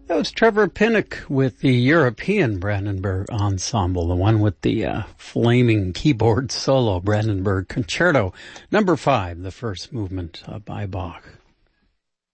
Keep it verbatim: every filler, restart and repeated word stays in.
That was Trevor Pinnock with the European Brandenburg Ensemble, the one with the uh, flaming keyboard solo, Brandenburg Concerto, number five, the first movement uh, by Bach.